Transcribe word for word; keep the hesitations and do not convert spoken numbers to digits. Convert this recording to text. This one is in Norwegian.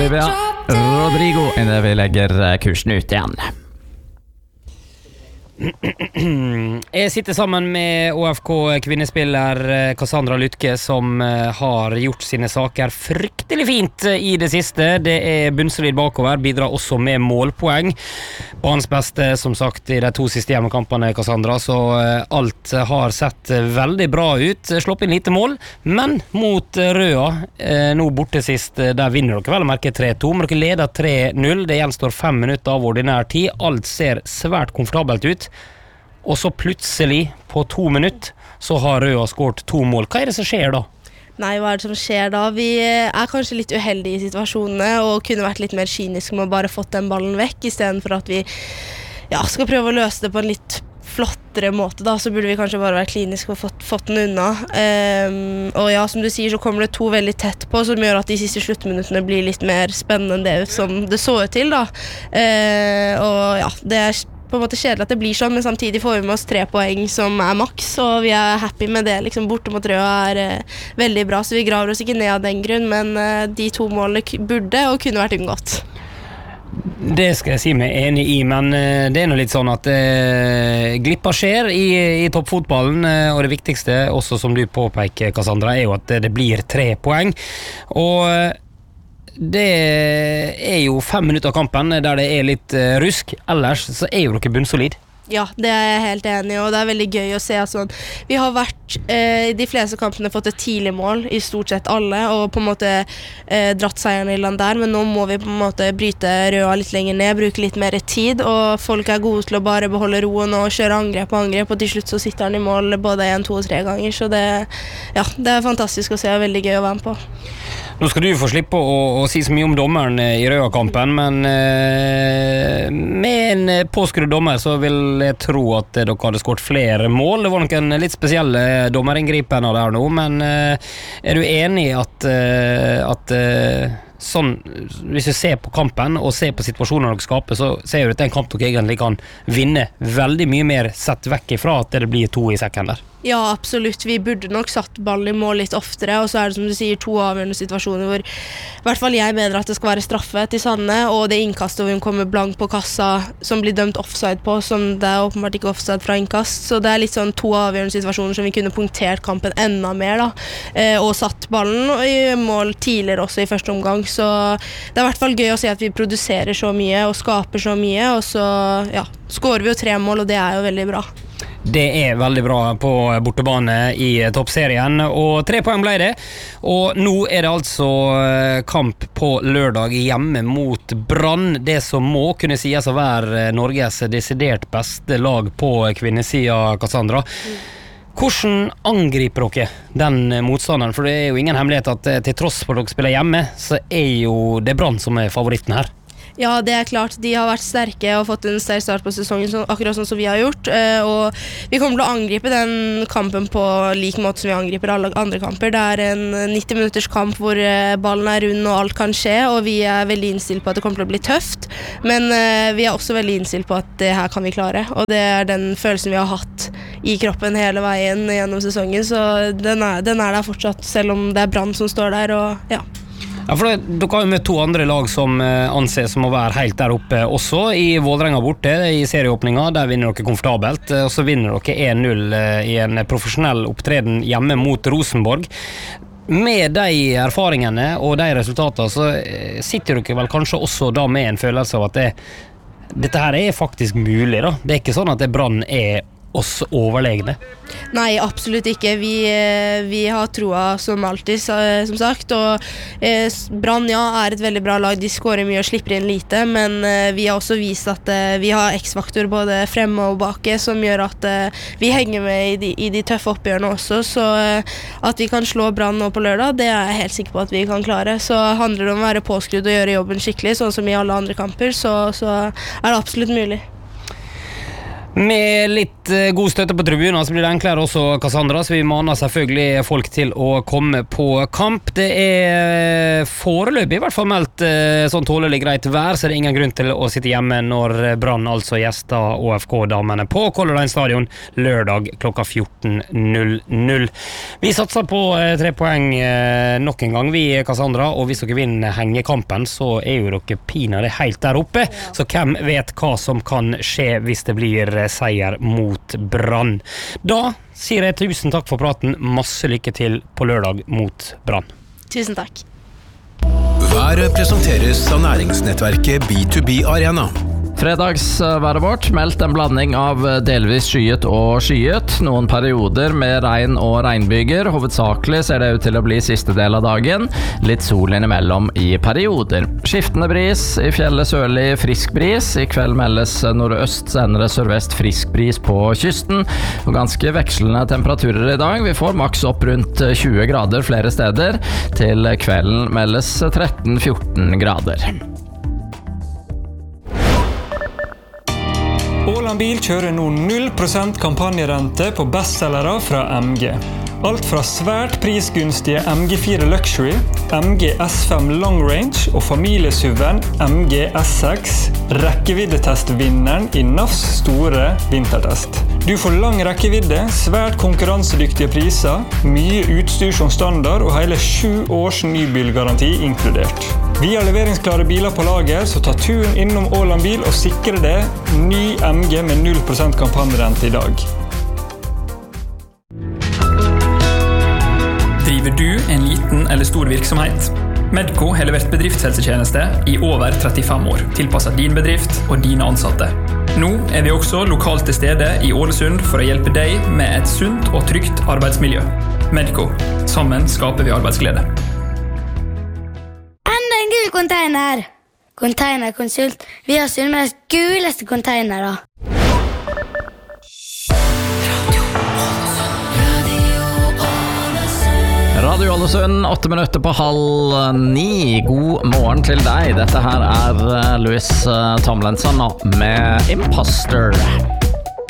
Olivia Rodrigo innan vi lägger kursen ut igen. Jeg sitter sammen med O F K kvinnespiller Cassandra Lytke, som har gjort sine saker fryktelig fint i det siste. Det er bunnsolid bakover, bidrar også med målpoeng. Banens beste, som sagt, i de to siste hjemmekampene, Cassandra, så alt har sett veldig bra ut. Slått inn lite mål, men mot Røa, nå borte sist, der vinner dere vel å merke tre to, men dere leder tre null. Det gjenstår fem minutter av ordinær tid. Alt ser svært komfortabelt ut. Og så plutselig, på to minutter, så har Røa skåret to mål. Hva er det som skjer da? Nei, hva er det som skjer da? Vi er kanskje litt uheldige i situasjonene, og kunne vært litt mer kynisk med å bare fått den ballen vekk, i stedet for at vi ja, skal prøve å løse det på en litt flottere måte da, så burde vi kanskje bare være kliniske og fått, fått den unna. Um, og ja, som du sier, så kommer det to veldig tett på, som gjør at de siste sluttminuttene blir litt mer spennende enn det som det så ut til da. Uh, og ja, det er på en måte kjedelig at det blir sånn, men samtidig får vi med oss tre poeng som er maks, og vi er happy med det. Liksom, borte mot Røa er uh, veldig bra, så vi graver oss ikke ned av den grunn, men uh, de to målene burde og kunne vært unngått. Det skal jeg si meg enig i, men uh, det er noe litt sånn at uh, glipper skjer i, i toppfotballen, uh, og det viktigste, også som du påpeker, Cassandra, er jo at det blir tre poeng, og uh, det er jo fem minutter av kampen der det er litt uh, rusk. Ellers så er jo dere bunnsolid. Ja, det er jeg helt enig i, og det er veldig gøy å se at sånn, vi har vært eh, i de fleste kampene fått et tidlig mål i stort sett alle, og på en måte eh, dratt seieren i land der, men nå må vi på en måte bryte Røa litt lenger ned, bruke litt mer tid, og folk er gode til å bare beholde roen og kjøre angrep på angrep, og til slutt så sitter han i mål både en, to og tre ganger, så det, ja, det er fantastisk å se, og veldig gøy å være med på. Nå skal du få slippe å, å si så mye om dommeren i Røa-kampen, men eh, med en påskrudd dommer så vil jeg tro at dere hadde skåret flere mål. Det var nok en litt spesiell dommerinngripen av det her nå, men eh, er du enig i at, eh, at eh, sånn, hvis du ser på kampen og ser på situasjonen dere skaper, så ser du at det er en kamp dere egentlig kan vinne veldig mye mer sett vekk ifra at det blir to i sekken der? Ja, absolutt. Vi burde nok satt ballen i mål litt oftere, og så er det som du sier to avgjørende situasjoner hvor i hvert fall jeg mener at det skal være straffe til Sanne, og det innkastet hvor hun kommer blank på kassa som blir dømt offside på, som det er åpenbart ikke offside fra innkast, så det er litt sånn to avgjørende situasjoner som vi kunne punktert kampen enda mer da, eh, og satt ballen i mål tidligere også i første omgang, så det er i hvert fall gøy å se at vi produserer så mye og skaper så mye, og så ja, skårer vi jo tre mål, og det er jo veldig bra. Det er veldig bra på bortebane i toppserien, og tre poeng ble det, og nå er det altså kamp på lørdag hjemme mot Brann, det som må kunne sies å være Norges desidert beste lag på kvinnesida, Cassandra. Hvordan angriper dere den motstanderen? For det er jo ingen hemmelighet at til tross for at dere spiller hjemme, så er jo det Brann som er favoritten her. Ja, det er klart. De har vært sterke og fått en sterk start på sesongen, så, akkurat sånn som vi har gjort. Og vi kommer til å angripe den kampen på lik måte som vi angriper alle andre kamper. Det er en nitti minutters kamp hvor ballen er rund og alt kan skje, og vi er veldig innstilt på at det kommer til å bli tøft. Men vi er også veldig innstilt på at det her kan vi klare, og det er den følelsen vi har hatt i kroppen hele veien gjennom sesongen, så den er, den er der fortsatt, selv om det er Brann som står der, og ja. Ja, for det, dere har jo møtt to andre lag som eh, anses som å være helt der oppe også, i Vålerenga borte i serieåpninga, der vinner dere komfortabelt, og så vinner dere en null eh, i en profesjonell opptreden hjemme mot Rosenborg. Med de erfaringene og de resultatene så eh, sitter dere vel kanskje også da med en følelse av at det, dette her er faktisk mulig da. Det er ikke sånn at det Brann er oss overlegne? Nei, absolutt ikke. Vi, vi har troa som alltid, som sagt, og eh, Brann, ja, er et veldig bra lag. De skårer mye og slipper inn lite, men eh, vi har også vist at eh, vi har X-faktor både fremme og bake, som gjør at eh, vi henger med i de, i de tøffe oppgjørene også, så eh, at vi kan slå Brann nå på lørdag, det er jeg helt sikker på at vi kan klare. Så handler det om å være påskrudd og gjøre jobben skikkelig, sånn som i alle andre kamper, så, så er det absolutt mulig. Med litt eh, god støtte på tribunen så blir det enklere også, Cassandra, så vi maner selvfølgelig folk til å komme på kamp. Det er foreløpig i hvert fall meldt eh, sånn tålelig greit vær, så det er ingen grunn til å sitte hjemme når Brann altså gjester O F K-damene på Color Line Stadion lørdag klokka fjorten null null. Vi satser på eh, tre poeng eh, nok en gang, vi, Cassandra, og hvis dere vinner hengekampen, så er jo dere pinadø helt der oppe, så hvem vet hva som kan skje hvis det blir seier mot Brann. Da sier jeg tusen takk for praten, masse lykke til på lørdag mot Brann. Tusen takk. Været presenteres av næringsnettverket B to B Arena. Fredagsværet vårt meldt en blanding av delvis skyet og skyet. Noen perioder med regn og regnbyger. Hovedsakelig ser det ut til å bli siste del av dagen. Litt sol innimellom i perioder. Skiftende bris, i fjellet sørlig frisk bris. I kveld meldes nordøst, senere sørvest frisk bris på kysten. Og ganske vekslende temperaturer i dag. Vi får maks opp rundt tjue grader flere steder. Til kvelden meldes tretten til fjorten grader. Åland Bil kjører nå null prosent kampanjerente på bestselgere fra M G. Alt fra svært prisgunstige M G fire Luxury, M G S fem Long Range og familiesuven M G S seks, rekkeviddetestvinneren i N A Fs store vintertest. Du får lang rekkevidde, svært konkurransedyktige priser, mye utstyr som standard og hele sju års nybilgaranti inkludert. Vi har leveringsklare biler på lager, så ta turen innom Åland Bil og sikre det ny M G med null prosent kampanjerente i dag. Driver du en liten eller stor virksomhet? Medco har levert bedriftshelsetjeneste i over trettifem år, tilpasset din bedrift og dine ansatte. Nå er vi også lokalt til stede i Ålesund for å hjelpe deg med et sunt og trygt arbeidsmiljø. Medco. Sammen skaper vi arbeidsglede. Enda en gul container! Containerkonsult. Vi har Sunnmøres guleste containere. Radio Ålesund, åtte minutter på halv ni. God morgen til deg. Dette her er Louis Tomlinson med Imposter.